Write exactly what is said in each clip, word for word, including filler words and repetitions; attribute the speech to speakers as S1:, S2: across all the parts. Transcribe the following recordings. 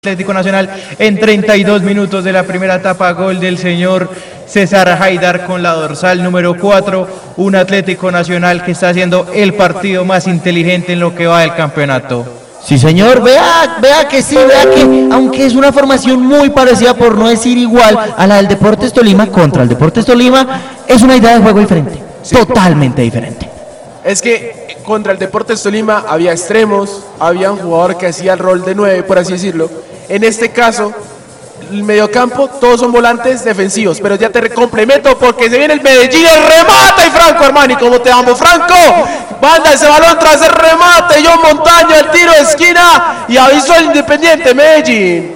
S1: Atlético Nacional en treinta y dos minutos de la primera etapa, gol del señor César Haidar con la dorsal número cuatro, un Atlético Nacional que está haciendo el partido más inteligente en lo que va del campeonato.
S2: Sí, señor, vea, vea que sí, vea que aunque es una formación muy parecida, por no decir igual, a la del Deportes Tolima contra el Deportes Tolima, es una idea de juego diferente, sí, totalmente diferente.
S3: Es que contra el Deportes Tolima había extremos, había un jugador que hacía el rol de nueve, por así decirlo. En este caso, el mediocampo, todos son volantes defensivos, pero ya te complemento porque se viene el Medellín, el remate y Franco Armani, ¿cómo te amo, Franco? Manda ese balón tras el remate, John Montaño, el tiro de esquina y aviso al Independiente Medellín.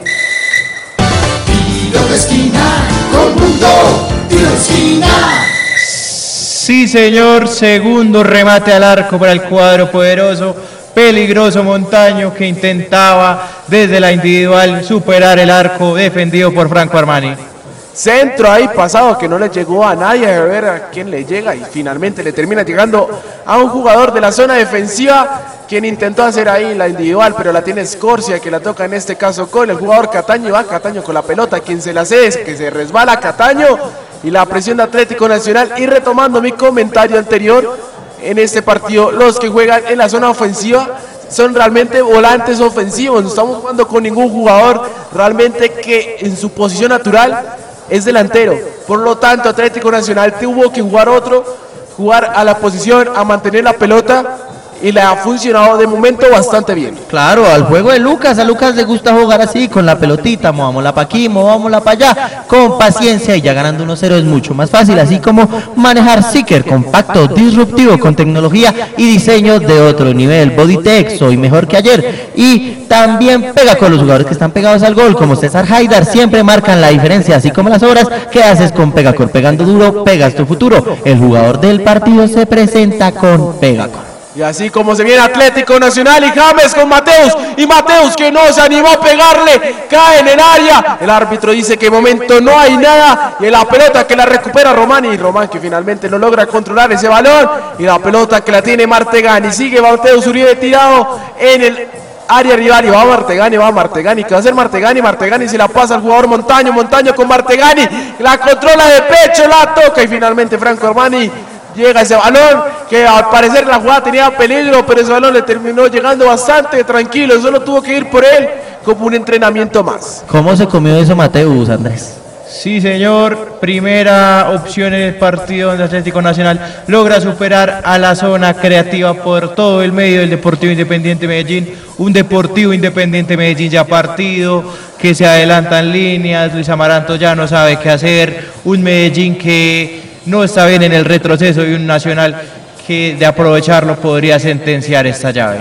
S4: Tiro de esquina, gol mundo, tiro de esquina.
S1: Sí, señor, segundo remate al arco para el cuadro poderoso. Peligroso Montaño que intentaba desde la individual superar el arco defendido por Franco Armani.
S3: Centro ahí pasado que no le llegó a nadie, a ver a quién le llega y finalmente le termina llegando a un jugador de la zona defensiva quien intentó hacer ahí la individual, pero la tiene Scorsia que la toca en este caso con el jugador Cataño y va Cataño con la pelota, quien se la cede es que se resbala Cataño y la presión de Atlético Nacional. Y retomando mi comentario anterior, en este partido los que juegan en la zona ofensiva son realmente volantes ofensivos, no estamos jugando con ningún jugador realmente que en su posición natural es delantero, por lo tanto Atlético Nacional tuvo que jugar otro, jugar a la posición, a mantener la pelota y le ha funcionado de momento bastante bien.
S2: Claro, al juego de Lucas, a Lucas le gusta jugar así, con la pelotita, movámosla para aquí, movámosla para allá, con paciencia y ya ganando uno cero es mucho más fácil, así como manejar Seeker, compacto, disruptivo, con tecnología y diseño de otro nivel, Bodytech, hoy mejor que ayer, y también pega con los jugadores que están pegados al gol, como César Haidar, siempre marcan la diferencia, así como las obras que haces con Pegacor, pegando duro, pegas tu futuro, el jugador del partido se presenta con Pegacor.
S3: Y así como se viene Atlético Nacional y James con Mateus, y Mateus que no se animó a pegarle, cae en el área, el árbitro dice que de momento no hay nada, y en la pelota que la recupera Román, y Román que finalmente no logra controlar ese balón, y la pelota que la tiene Martegani, sigue Mateus Uribe tirado en el área rival, y va Martegani, va Martegani, que va a hacer Martegani, Martegani se la pasa al jugador Montaño, Montaño con Martegani, la controla de pecho, la toca, y finalmente Franco Armani llega ese balón, que al parecer la jugada tenía peligro, pero ese balón le terminó llegando bastante tranquilo, solo tuvo que ir por él como un entrenamiento más.
S2: ¿Cómo se comió eso Mateus, Andrés?
S1: Sí, señor, primera opción en el partido donde Atlético Nacional logra superar a la zona creativa por todo el medio del Deportivo Independiente Medellín, un Deportivo Independiente Medellín ya partido, que se adelanta en líneas, Luis Amaranto ya no sabe qué hacer, un Medellín que no está bien en el retroceso y un Nacional que de aprovecharlo podría sentenciar esta llave.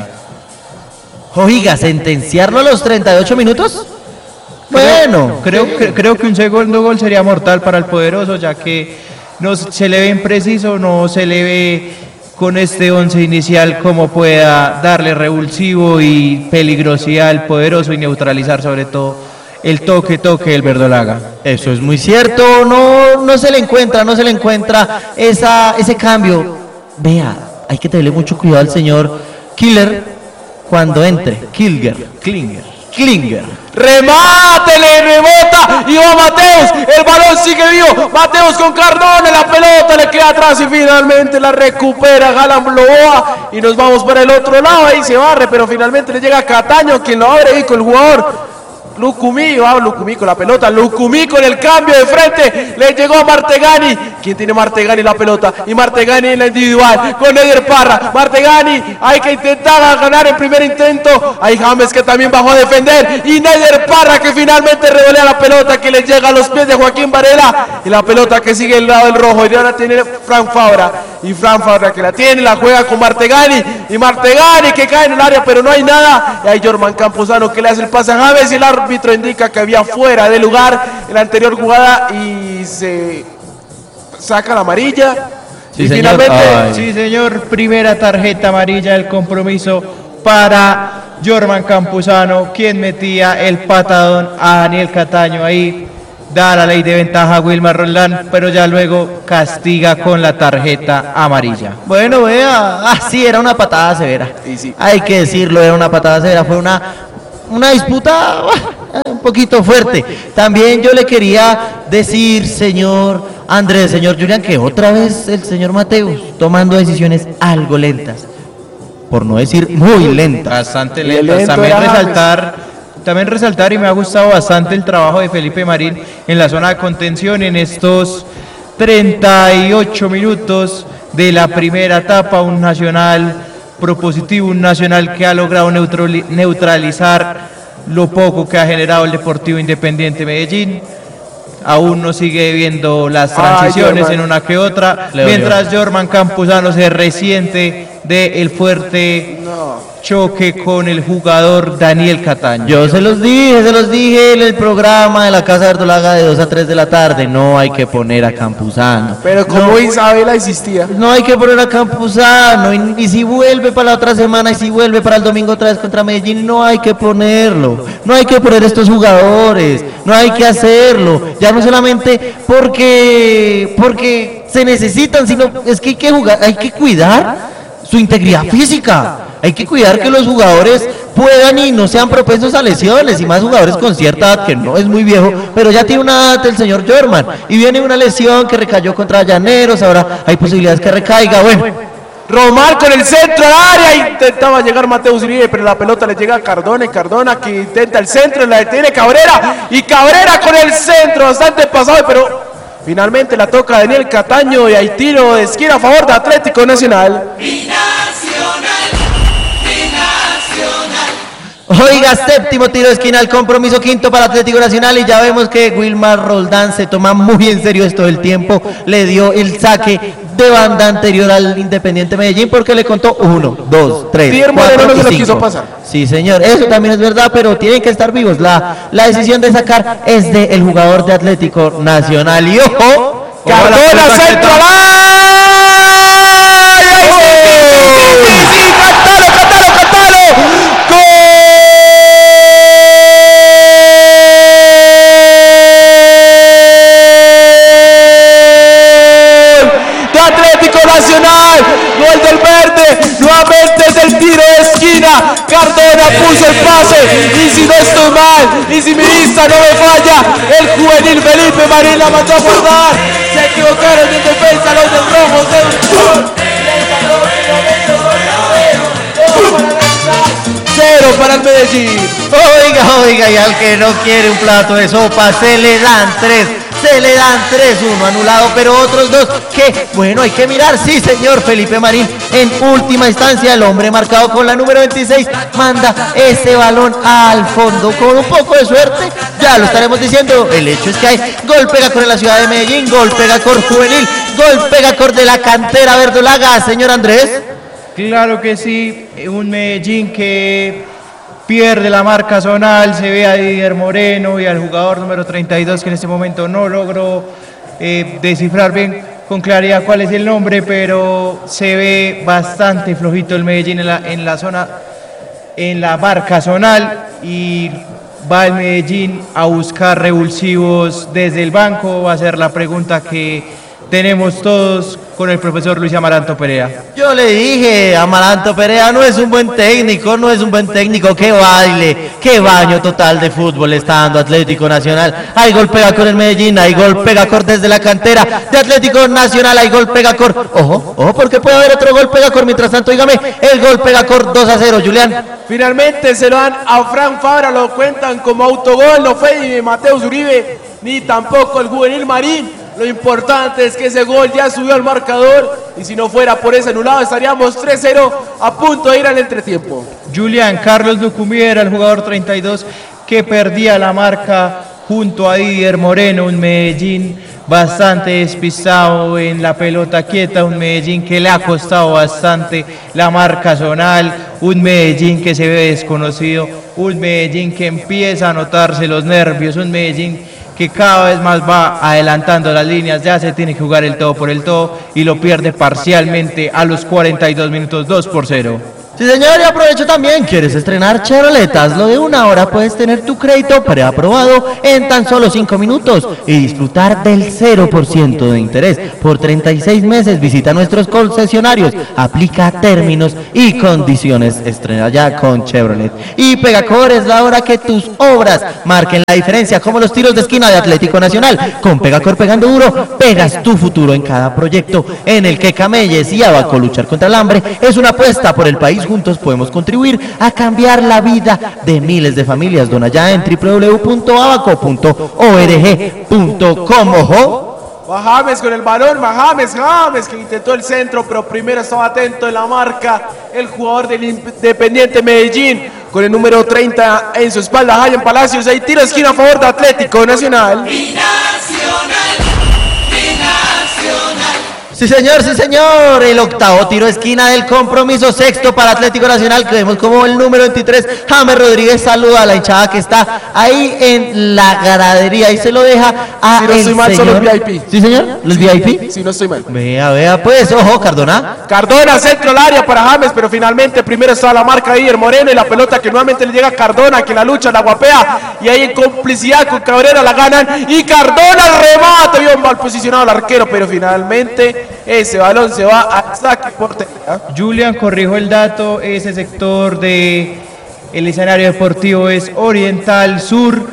S2: Oiga, ¿sentenciarlo a los treinta y ocho minutos? Bueno,
S1: creo, creo, creo que un segundo gol sería mortal para el poderoso, ya que no se le ve impreciso, no se le ve con este once inicial cómo pueda darle revulsivo y peligrosidad al poderoso y neutralizar sobre todo el toque, toque del verdolaga.
S2: Eso es muy cierto, no, no se le encuentra, no se le encuentra esa, ese cambio. Vea, hay que tenerle mucho cuidado al señor Killer cuando entre. Kilger, Klinger, Klinger.
S3: Remate, le rebota y va Mateus, el balón sigue vivo, Mateus con Cardone, la pelota le queda atrás y finalmente la recupera Galan Bloboa y nos vamos para el otro lado, ahí se barre, pero finalmente le llega Cataño quien lo abre ahí con el jugador Lucumí, va Lucumí con la pelota, Lucumí con el cambio de frente, le llegó a Martegani, ¿quién tiene Martegani la pelota? Y Martegani en la individual, con Eder Parra, Martegani, hay que intentar ganar el primer intento, hay James que también bajó a defender, y Eder Parra que finalmente revolea la pelota que le llega a los pies de Joaquín Varela, y la pelota que sigue el lado del rojo, y ahora tiene Fran Fabra, y Fran Fabra que la tiene, la juega con Martegani, y Martegani que cae en el área, pero no hay nada, y hay Jorman Campuzano que le hace el pase a James, y el árbitro árbitro indica que había fuera de lugar en la anterior jugada y se saca la amarilla.
S1: Sí,
S3: y
S1: señor.
S3: finalmente
S1: Ay. Sí, señor, primera tarjeta amarilla del compromiso para Jorman Campuzano, quien metía el patadón a Daniel Cataño ahí, da la ley de ventaja a Wilmar Roldán, pero ya luego castiga con la tarjeta amarilla.
S2: Bueno, vea, ah, sí, era una patada severa,
S3: sí, sí.
S2: hay que decirlo, era una patada severa, fue una una disputa poquito fuerte. También yo le quería decir, señor Andrés, señor Julián, que otra vez el señor Mateus tomando decisiones algo lentas, por no decir muy lentas.
S1: Bastante
S3: Y
S1: lentas.
S3: lento
S1: También
S3: era James.
S1: resaltar, también resaltar y me ha gustado bastante el trabajo de Felipe Marín en la zona de contención en estos treinta y ocho minutos de la primera etapa, un Nacional propositivo, un Nacional que ha logrado neutrali- neutralizar lo poco que ha generado el Deportivo Independiente Medellín. Aún no sigue viendo las
S3: Ay,
S1: transiciones
S3: Jorman.
S1: en una que otra,
S2: Le
S1: mientras Jorman Campuzano se resiente del fuerte choque con el jugador Daniel Cataño.
S2: Yo se los dije, se los dije en el programa de la Casa Verdolaga de dos a tres de la tarde, no hay que poner a Campuzano.
S3: Pero como Isabela existía.
S2: No hay que poner a Campuzano, y, y si vuelve para la otra semana, y si vuelve para el domingo otra vez contra Medellín, no hay que ponerlo, no hay que poner estos jugadores, no hay que hacerlo, ya no solamente porque, porque se necesitan, sino es que hay que jugar, hay que cuidar su integridad física, hay que cuidar que los jugadores puedan y no sean propensos a lesiones, y más jugadores con cierta edad, que no es muy viejo, pero ya tiene una edad el señor Jorman, y viene una lesión que recayó contra Llaneros, ahora hay posibilidades que recaiga, bueno.
S3: Román con el centro al área, intentaba llegar Mateus Uribe, pero la pelota le llega a Cardona, y Cardona que intenta el centro, la detiene Cabrera, y Cabrera con el centro, bastante pasado, pero finalmente la toca Daniel Cataño, y hay tiro de esquina a favor de Atlético Nacional.
S2: Oiga, séptimo tiro de esquina al compromiso, quinto para Atlético Nacional, y ya vemos que Wilmar Roldán se toma muy en serio esto del tiempo, le dio el saque de banda anterior al Independiente Medellín porque le contó uno, dos, tres,
S3: Pierre Moreno
S2: cuatro
S3: no se
S2: y
S3: lo
S2: cinco.
S3: quiso pasar.
S2: Sí, señor, eso también es verdad, pero tienen que estar vivos. La, la decisión de sacar es del jugador de Atlético Nacional. Y ojo,
S3: Cardona, centro al área, y sí, sí, sí, sí, sí, Catalo, Catalo, Catalo, gol de Atlético Nacional, gol del verde, nuevamente es el tiro de esquina, Cardona puso el pase, y si no estoy mal, y si mi vista no me falla, el juvenil Felipe Marín la mandó a guardar, se equivocaron en defensa los del rojo, de cero para el Medellín.
S2: oiga, oiga, y al que no quiere un plato de sopa, se le dan tres. Se le dan tres, uno anulado, pero otros dos que, bueno, hay que mirar, sí señor, Felipe Marín, en última instancia, el hombre marcado con la número veintiséis, manda ese balón al fondo, con un poco de suerte, ya lo estaremos diciendo, el hecho es que hay gol Pegacor en la ciudad de Medellín, gol Pegacor juvenil, gol Pegacor de la cantera verdolaga, señor Andrés.
S1: Claro que sí, un Medellín que pierde la marca zonal, se ve a Didier Moreno y al jugador número treinta y dos que en este momento no logro eh, descifrar bien con claridad cuál es el nombre, pero se ve bastante flojito el Medellín en la, en la zona, en la marca zonal, y va el Medellín a buscar revulsivos desde el banco. Va a ser la pregunta que tenemos todos con el profesor Luis Amaranto Perea.
S2: Yo le dije, Amaranto Perea no es un buen técnico, no es un buen técnico, qué baile, qué baño total de fútbol está dando Atlético Nacional. Hay gol Pegacor en Medellín, hay gol Pegacor desde la cantera de Atlético Nacional, hay gol Pegacor. Ojo, ojo, porque puede haber otro gol Pegacor, mientras tanto, dígame, el gol Pegacor dos a cero, Julián.
S3: Finalmente se lo dan a Fran Fabra, lo cuentan como autogol, no fue ni Mateus Uribe, ni tampoco el juvenil Marín. Lo importante es que ese gol ya subió al marcador, y si no fuera por ese anulado estaríamos tres cero a punto de ir al entretiempo.
S1: Julián Carlos Lucumiera, el jugador treinta y dos, que perdía la marca junto a Didier Moreno, un Medellín bastante despistado en la pelota quieta, un Medellín que le ha costado bastante la marca zonal, un Medellín que se ve desconocido, un Medellín que empieza a notarse los nervios, un Medellín que cada vez más va adelantando las líneas, ya se tiene que jugar el todo por el todo, y lo pierde parcialmente a los cuarenta y dos minutos, dos por cero.
S2: Sí, señor, y aprovecho también, ¿quieres estrenar Chevrolet? Hazlo de una hora, puedes tener tu crédito preaprobado en tan solo cinco minutos y disfrutar del cero por ciento de interés por treinta y seis meses. Visita nuestros concesionarios, aplica términos y condiciones. Estrena ya con Chevrolet. Y Pegacor es la hora que tus obras marquen la diferencia, como los tiros de esquina de Atlético Nacional. Con Pegacor pegando duro, pegas tu futuro en cada proyecto en el que camelles y Abaco. Luchar contra el hambre es una apuesta por el país. Juntos podemos contribuir a cambiar la vida de miles de familias. Dona ya en w w w punto abaco punto org punto com. Ojo.
S3: Va James con el balón, va James, James que intentó el centro, pero primero estaba atento en la marca el jugador del Independiente Medellín con el número treinta en su espalda, Jaime Palacios. Ahí tiro de esquina a favor de Atlético Nacional.
S2: Sí, señor, sí, señor. El octavo tiro de esquina del compromiso, sexto para Atlético Nacional, que vemos como el número veintitrés, James Rodríguez, saluda a la hinchada que está ahí en la gradería y se lo deja a
S3: Si no
S2: el
S3: estoy mal, son
S2: señor.
S3: los V I P.
S2: Sí, señor, los
S3: Sí,
S2: V I P.
S3: Si no estoy mal.
S2: Vea, vea, pues, ojo, Cardona.
S3: Cardona, centro al área para James, pero finalmente primero está la marca de Ider Moreno y la pelota que nuevamente le llega a Cardona, que la lucha, la guapea, y ahí en complicidad con Cabrera la ganan, y Cardona remata, bien mal posicionado el arquero, pero finalmente ese balón se va a saque portería.
S1: Julian, corrijo el dato, ese sector de el escenario deportivo es Oriental Sur,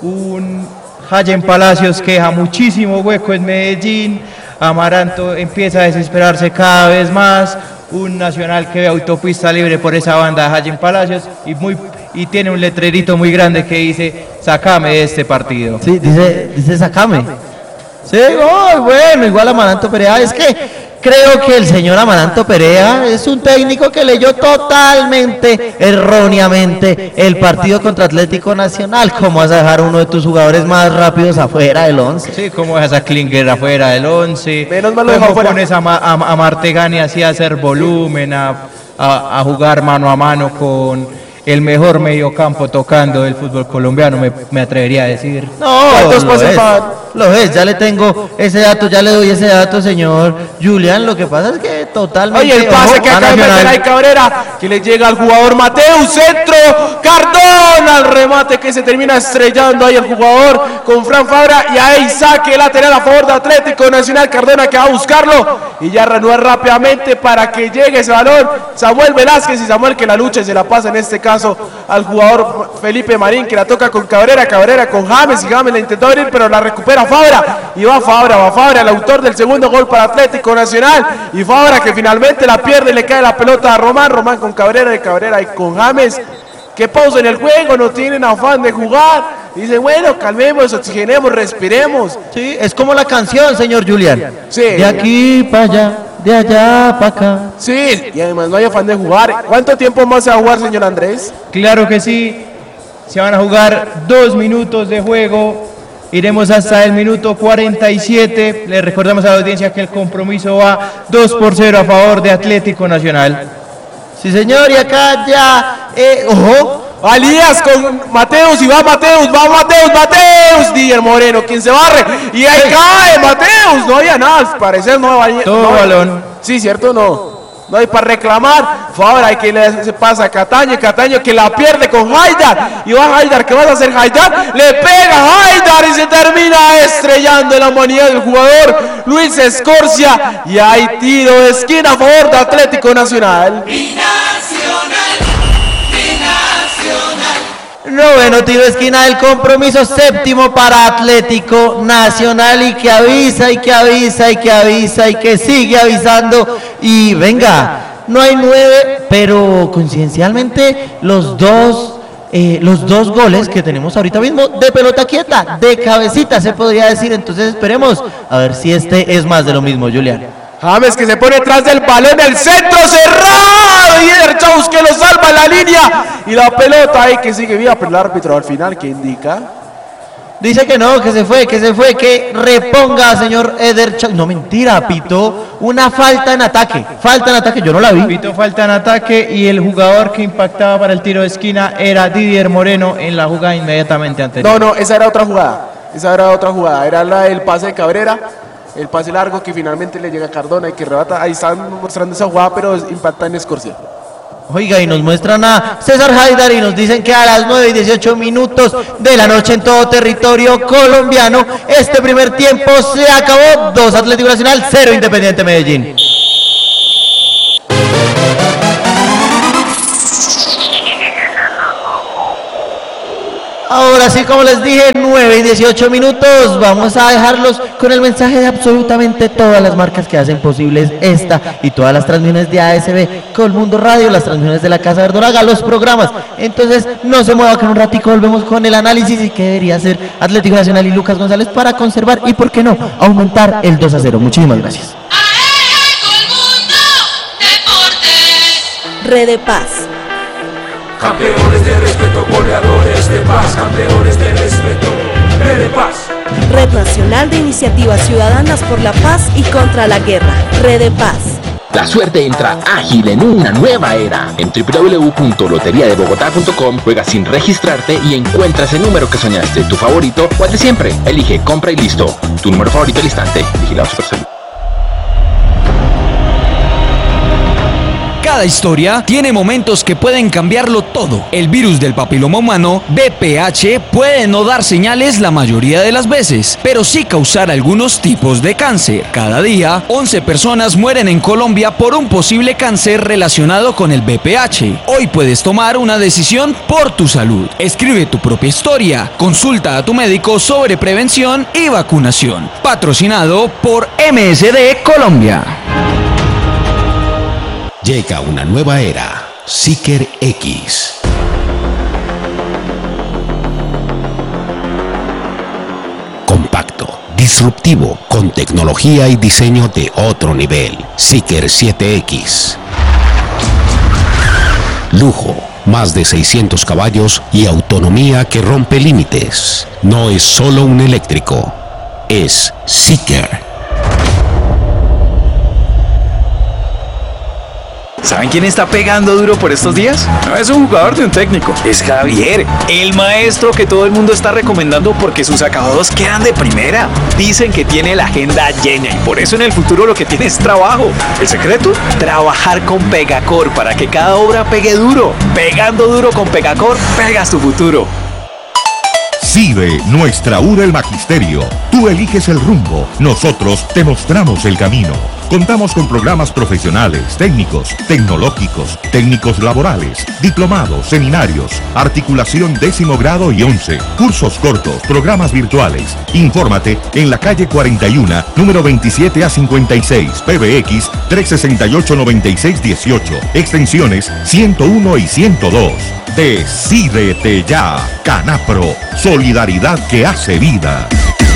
S1: un Jayen Palacios que deja muchísimo hueco en Medellín, Amaranto empieza a desesperarse cada vez más, un Nacional que ve autopista libre por esa banda de Jayen Palacios y, muy, y tiene un letrerito muy grande que dice, sácame de este partido.
S2: Sí, dice, dice, sácame. Sí, oh, bueno, igual Amaranto Perea, es que creo que el señor Amaranto Perea es un técnico que leyó totalmente erróneamente el partido contra Atlético Nacional. ¿Cómo vas a dejar uno de tus jugadores más rápidos afuera del once?
S1: Sí, como dejas a Klinger afuera del once,
S3: Menos mal lo dejó
S1: cómo
S3: afuera.
S1: pones a, Ma- a, a Martegani así a hacer volumen, a, a, a jugar mano a mano con el mejor mediocampo tocando del fútbol colombiano, me, me atrevería a decir.
S2: No,
S3: ¿Cuántos
S2: lo
S3: pases
S2: es,
S3: van?
S2: lo es, ya le tengo ese dato, ya le doy ese dato, señor Julián. Lo que pasa es que totalmente...
S3: Oye, el pase
S2: ojo,
S3: que
S2: a
S3: acaba de meter
S2: Nacional.
S3: ahí Cabrera, que le llega al jugador Mateus, centro, Cardona, al remate que se termina estrellando ahí el jugador con Fran Fabra, y ahí saque lateral a favor de Atlético Nacional. Cardona que va a buscarlo y ya reanuda rápidamente para que llegue ese balón Samuel Velázquez, y Samuel que la lucha y se la pasa en este caso al jugador Felipe Marín, que la toca con Cabrera, Cabrera con James, y James la intentó abrir pero la recupera Fabra, y va Fabra, va Fabra, el autor del segundo gol para Atlético Nacional, y Fabra que finalmente la pierde y le cae la pelota a Román, Román con Cabrera, de Cabrera y con James, que pausen el juego, no tienen afán de jugar, dicen bueno, calmemos, oxigenemos, respiremos.
S2: Sí, es como la canción, señor Julián.
S3: Sí.
S2: De aquí para allá, de allá para acá.
S3: Sí, y además no hay afán de jugar. ¿Cuánto tiempo más se va a jugar, señor Andrés?
S1: Claro que sí, se van a jugar dos minutos de juego, iremos hasta el minuto cuarenta y siete, le recordamos a la audiencia que el compromiso va dos por cero a favor de Atlético Nacional.
S2: Sí, señor, y acá ya, eh, ojo.
S3: Alías con Mateus, y va Mateus, va Mateus, Mateus, Díaz Moreno, quien se barre, y ahí cae Mateus, no había nada, al parecer no había
S1: Todo
S3: no,
S1: balón.
S3: Sí, cierto, no, no hay para reclamar. Fabra, hay que le se pasa a Cataño, Cataño que la pierde con Haidar, y va Haidar, ¿qué vas a hacer Haidar? Le pega Haidar y se termina estrellando en la humanidad del jugador Luis Escorcia, y hay tiro de esquina a favor de Atlético Nacional.
S2: Noveno tiro de esquina del compromiso, séptimo para Atlético Nacional, y que avisa y que avisa y que avisa y que sigue avisando. Y venga, no hay nueve, pero coincidencialmente los dos, eh, los dos goles que tenemos ahorita mismo de pelota quieta, de cabecita se podría decir. Entonces esperemos a ver si este es más de lo mismo, Julián.
S3: James que se pone detrás del balón, el centro cerrado, y Eder Chaus que lo salva en la línea, y la pelota ahí que sigue viva, pero el árbitro al final que indica.
S2: Dice que no, que se fue, que se fue, que reponga, señor Eder Chaus. No, mentira, pitó una falta en ataque, falta en ataque, yo no la vi.
S1: Pito falta en ataque y el jugador que impactaba para el tiro de esquina era Didier Moreno en la jugada inmediatamente anterior.
S3: No, no, esa era otra jugada, esa era otra jugada, era la del pase de Cabrera, el pase largo que finalmente le llega a Cardona y que rebata. Ahí están mostrando esa jugada, pero impacta en Escorcia.
S2: Oiga, y nos muestran a César Haidar y nos dicen que a las nueve y dieciocho minutos de la noche en todo territorio colombiano, este primer tiempo se acabó. Dos Atlético Nacional, cero Independiente Medellín. Ahora sí, como les dije, nueve y dieciocho minutos, vamos a dejarlos con el mensaje de absolutamente todas las marcas que hacen posibles esta y todas las transmisiones de A S B, Colmundo Radio, las transmisiones de la Casa Verdolaga, los programas. Entonces, no se mueva, que en un ratico volvemos con el análisis y qué debería hacer Atlético Nacional y Lucas González para conservar y, por qué no, aumentar el dos a cero. Muchísimas gracias.
S5: Red de Paz.
S4: Campeones de respeto, goleadores de paz, campeones de respeto, Red de Paz.
S5: Red Nacional de Iniciativas Ciudadanas por la Paz y contra la Guerra, Red de Paz.
S6: La suerte entra ágil en una nueva era. En doble u doble u doble u punto lotería de bogotá punto com juegas sin registrarte y encuentras el número que soñaste, tu favorito o el de siempre. Elige, compra y listo. Tu número favorito al instante. Vigilado Supersalud.
S7: Cada historia tiene momentos que pueden cambiarlo todo. El virus del papiloma humano, V P H, puede no dar señales la mayoría de las veces, pero sí causar algunos tipos de cáncer. Cada día, once personas mueren en Colombia por un posible cáncer relacionado con el V P H. Hoy puedes tomar una decisión por tu salud. Escribe tu propia historia. Consulta a tu médico sobre prevención y vacunación. Patrocinado por M S D Colombia.
S8: Llega una nueva era, Seeker X. Compacto, disruptivo, con tecnología y diseño de otro nivel. Seeker siete X. Lujo, más de seiscientos caballos y autonomía que rompe límites. No es solo un eléctrico, es Seeker.
S9: ¿Saben quién está pegando duro por estos días? No es un jugador de un técnico, es Javier, el maestro que todo el mundo está recomendando porque sus acabados quedan de primera. Dicen que tiene la agenda llena y por eso en el futuro lo que tiene es trabajo. ¿El secreto? Trabajar con Pegacor para que cada obra pegue duro. Pegando duro con Pegacor, pegas tu futuro.
S10: CIDE, nuestra U del Magisterio. Tú eliges el rumbo, nosotros te mostramos el camino. Contamos con programas profesionales, técnicos, tecnológicos, técnicos laborales, diplomados, seminarios, articulación décimo grado y once, cursos cortos, programas virtuales. Infórmate en la calle cuarenta y uno, número veintisiete a cincuenta y seis, P B X trescientos sesenta y ocho, noventa y seis dieciocho, extensiones ciento uno y ciento dos. Decídete ya, Canapro, solidaridad que hace vida.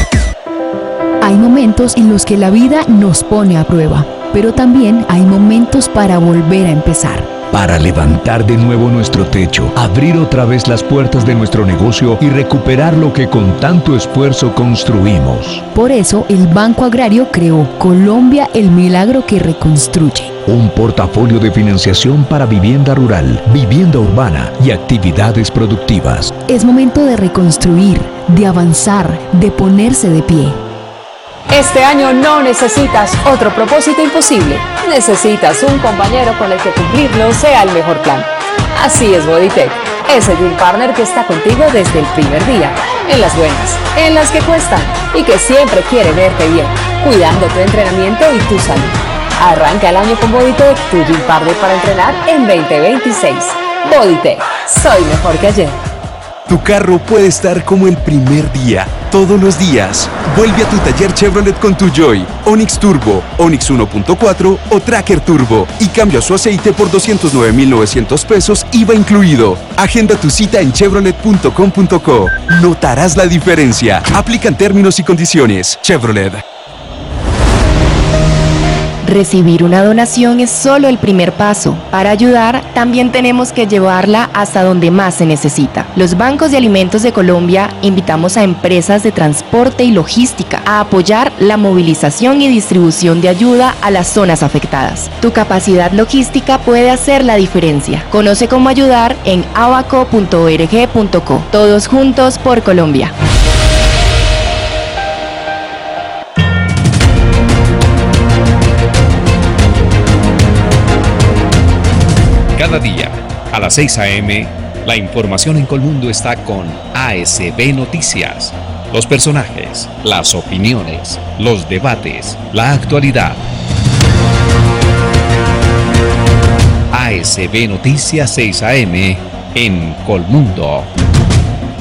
S11: Hay momentos en los que la vida nos pone a prueba, pero también hay momentos para volver a empezar.
S12: Para levantar de nuevo nuestro techo, abrir otra vez las puertas de nuestro negocio y recuperar lo que con tanto esfuerzo construimos.
S11: Por eso, el Banco Agrario creó Colombia, el milagro que reconstruye.
S12: Un portafolio de financiación para vivienda rural, vivienda urbana y actividades productivas.
S11: Es momento de reconstruir, de avanzar, de ponerse de pie.
S13: Este año no necesitas otro propósito imposible. Necesitas un compañero con el que cumplirlo sea el mejor plan. Así es Bodytech, ese Gym Partner que está contigo desde el primer día. En las buenas, en las que cuestan y que siempre quiere verte bien, cuidando tu entrenamiento y tu salud. Arranca el año con Bodytech, tu Gym Partner para entrenar en veinte veintiséis. Bodytech, soy mejor que ayer.
S14: Tu carro puede estar como el primer día, todos los días. Vuelve a tu taller Chevrolet con tu Joy, Onix Turbo, Onix uno punto cuatro o Tracker Turbo y cambia su aceite por doscientos nueve mil novecientos pesos, I V A incluido. Agenda tu cita en chevrolet punto com punto co. Notarás la diferencia. Aplican términos y condiciones. Chevrolet.
S15: Recibir una donación es solo el primer paso. Para ayudar, también tenemos que llevarla hasta donde más se necesita. Los bancos de alimentos de Colombia invitamos a empresas de transporte y logística a apoyar la movilización y distribución de ayuda a las zonas afectadas. Tu capacidad logística puede hacer la diferencia. Conoce cómo ayudar en abaco punto org punto co. Todos juntos por Colombia.
S8: Cada día, a las seis a eme, la información en Colmundo está con A S B Noticias. Los personajes, las opiniones, los debates, la actualidad. A S B Noticias seis a eme en Colmundo.